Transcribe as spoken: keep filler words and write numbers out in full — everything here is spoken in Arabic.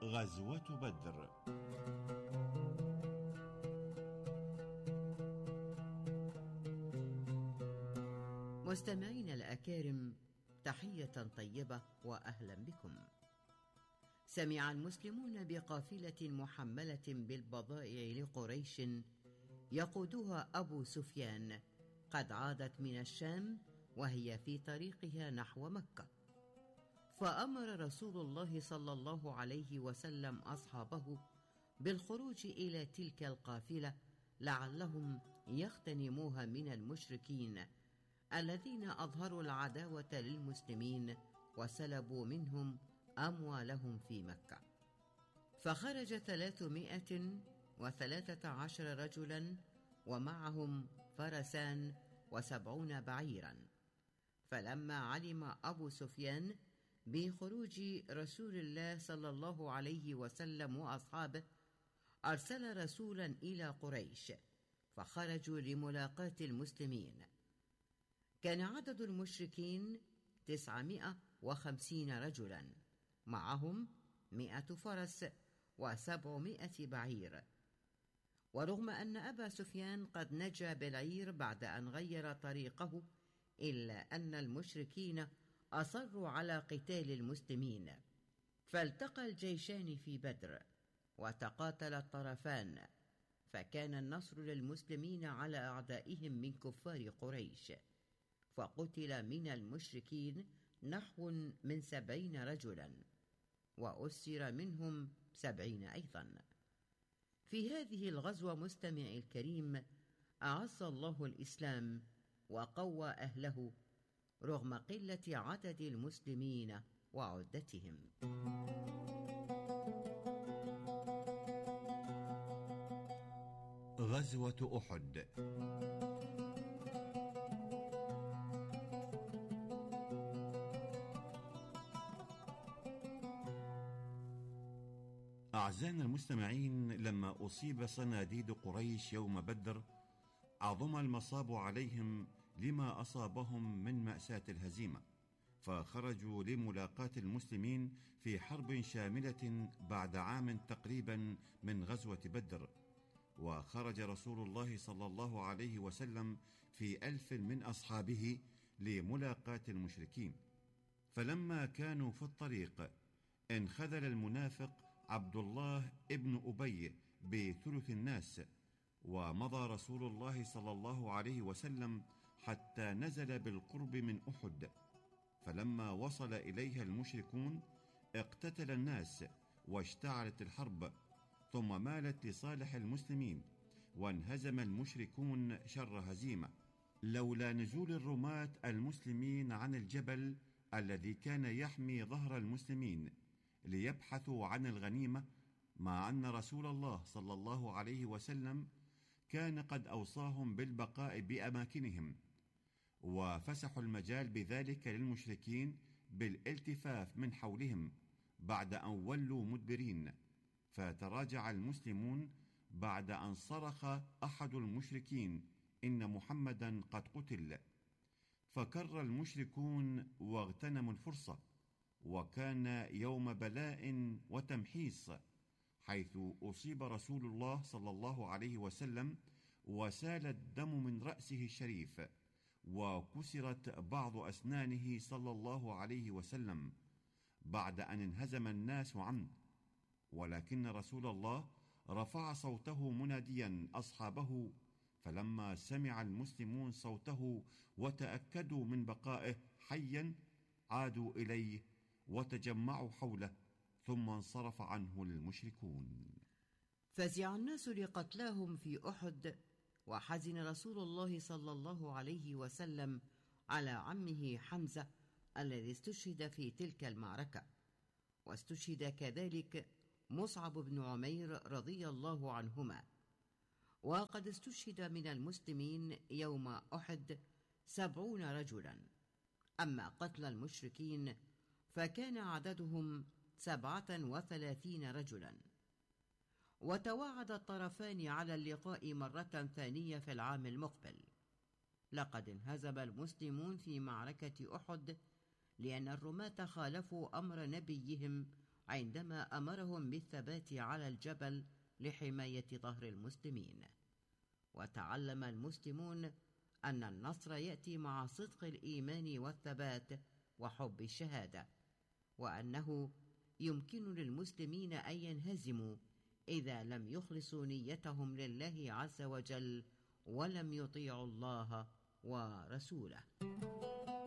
غزوة بدر. مستمعين الأكارم، تحية طيبة وأهلا بكم. سمع المسلمون بقافلة محملة بالبضائع لقريش يقودها أبو سفيان قد عادت من الشام وهي في طريقها نحو مكة، فأمر رسول الله صلى الله عليه وسلم أصحابه بالخروج إلى تلك القافلة لعلهم يغتنموها من المشركين الذين أظهروا العداوة للمسلمين وسلبوا منهم أموالهم في مكة. فخرج ثلاثمائة وثلاثة عشر رجلا ومعهم فرسان وسبعون بعيرا. فلما علم أبو سفيان بخروج رسول الله صلى الله عليه وسلم وأصحابه أرسل رسولا إلى قريش، فخرجوا لملاقاة المسلمين. كان عدد المشركين تسعمائة وخمسين رجلا، معهم مائة فرس وسبعمائة بعير. ورغم أن أبا سفيان قد نجا بالعير بعد أن غير طريقه، إلا أن المشركين أصروا على قتال المسلمين، فالتقى الجيشان في بدر وتقاتل الطرفان، فكان النصر للمسلمين على أعدائهم من كفار قريش، فقتل من المشركين نحو من سبعين رجلا، وأسر منهم سبعين أيضا. في هذه الغزوة مستمعي الكريم أعز الله الإسلام وقوى أهله رغم قلة عدد المسلمين وعدتهم. غزوة أحد. أعزائنا المستمعين، لما أصيب صناديد قريش يوم بدر عظم المصاب عليهم لما أصابهم من مأساة الهزيمة، فخرجوا لملاقاة المسلمين في حرب شاملة بعد عام تقريبا من غزوة بدر. وخرج رسول الله صلى الله عليه وسلم في ألف من أصحابه لملاقاة المشركين. فلما كانوا في الطريق انخذل المنافق عبد الله ابن أبي بثلث الناس، ومضى رسول الله صلى الله عليه وسلم حتى نزل بالقرب من أحد. فلما وصل إليها المشركون اقتتل الناس واشتعلت الحرب، ثم مالت لصالح المسلمين، وانهزم المشركون شر هزيمة، لولا نزول الرماة المسلمين عن الجبل الذي كان يحمي ظهر المسلمين ليبحثوا عن الغنيمة، مع أن رسول الله صلى الله عليه وسلم كان قد أوصاهم بالبقاء بأماكنهم، وفسحوا المجال بذلك للمشركين بالالتفاف من حولهم بعد أن ولوا مدبرين. فتراجع المسلمون بعد أن صرخ أحد المشركين إن محمدا قد قتل، فكر المشركون واغتنموا الفرصة، وكان يوم بلاء وتمحيص، حيث أصيب رسول الله صلى الله عليه وسلم وسال الدم من رأسه الشريف، وكسرت بعض أسنانه صلى الله عليه وسلم بعد أن انهزم الناس عنه. ولكن رسول الله رفع صوته مناديا أصحابه، فلما سمع المسلمون صوته وتأكدوا من بقائه حيا عادوا إليه وتجمعوا حوله، ثم انصرف عنه المشركون. فزع الناس لقتلاهم في أحد، وحزن رسول الله صلى الله عليه وسلم على عمه حمزة الذي استشهد في تلك المعركة، واستشهد كذلك مصعب بن عمير رضي الله عنهما. وقد استشهد من المسلمين يوم أحد سبعون رجلا. أما قتل المشركين فكان عددهم سبعة وثلاثين رجلا. وتواعد الطرفان على اللقاء مرة ثانية في العام المقبل. لقد انهزم المسلمون في معركة أحد لأن الرماة خالفوا أمر نبيهم عندما أمرهم بالثبات على الجبل لحماية ظهر المسلمين. وتعلم المسلمون أن النصر يأتي مع صدق الإيمان والثبات وحب الشهادة، وأنه يمكن للمسلمين أن ينهزموا إذا لم يخلصوا نيتهم لله عز وجل ولم يطيعوا الله ورسوله.